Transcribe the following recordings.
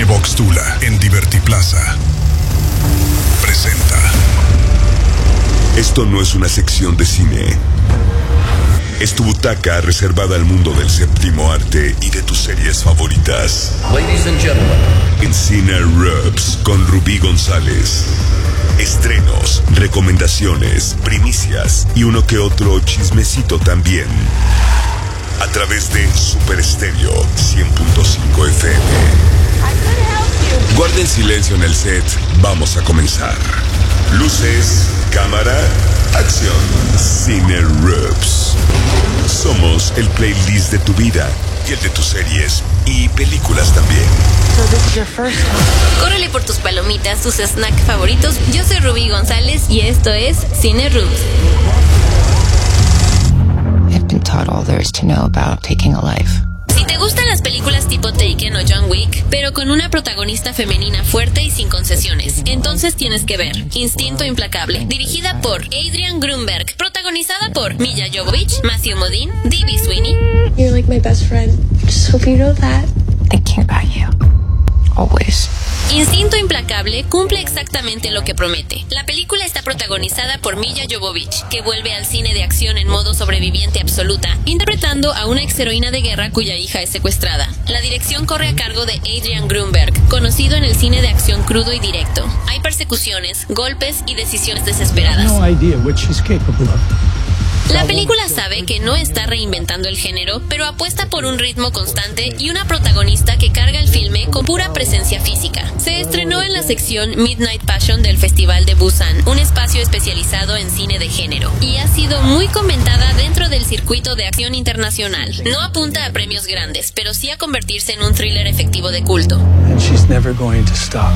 Cinebox Tula en Divertiplaza presenta. Esto no es una sección de cine. Es tu butaca reservada al mundo del séptimo arte y de tus series favoritas. Ladies and gentlemen, en Cine Rubs con Rubí González. Estrenos, recomendaciones, primicias y uno que otro chismecito también. A través de Super Estéreo 100.5 FM. Guarden silencio en el set. Vamos a comenzar. Luces, cámara, acción. Cine Rubs. Somos el playlist de tu vida y el de tus series y películas también. Córrele por tus palomitas, tus snacks favoritos. Yo soy Rubí González y esto es Cine Rubs. I've been taught all there is to know about taking a life. Si te gustan las películas tipo Taken o John Wick, pero con una protagonista femenina fuerte y sin concesiones, entonces tienes que ver Instinto Implacable, dirigida por Adrian Grunberg, protagonizada por Milla Jovovich, Matthew Modine, D.B. Sweeney. You're like my best friend. Just hope you know that. Thinking about you. Always. Instinto Implacable cumple exactamente lo que promete. La película está protagonizada por Milla Jovovich, que vuelve al cine de acción en modo sobreviviente absoluta, interpretando a una exheroína de guerra cuya hija es secuestrada. La dirección corre a cargo de Adrian Grunberg, conocido en el cine de acción crudo y directo. Hay persecuciones, golpes y decisiones desesperadas. La película sabe que no está reinventando el género, pero apuesta por un ritmo constante y una protagonista que carga el filme con pura presencia física. Se estrenó en la sección Midnight Passion del Festival de Busan, un espacio especializado en cine de género, y ha sido muy comentada dentro del circuito de acción internacional. No apunta a premios grandes, pero sí a convertirse en un thriller efectivo de culto. And she's never going to stop.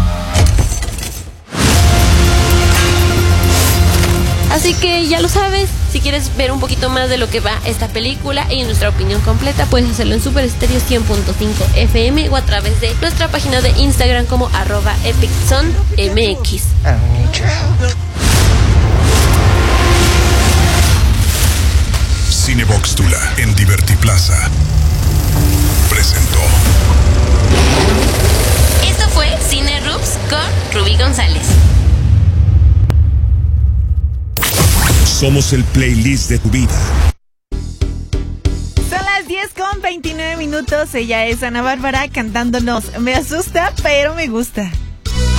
Así que ya lo sabes, si quieres ver un poquito más de lo que va esta película y nuestra opinión completa, puedes hacerlo en Super Estéreo 100.5 FM o a través de nuestra página de Instagram como @EpicSonMX. Cinebox Tula en Divertiplaza presentó. Esto fue Cine Rubs con Rubí González. Somos el playlist de tu vida. Son las 10:29. Ella es Ana Bárbara cantándonos Me asusta, pero me gusta.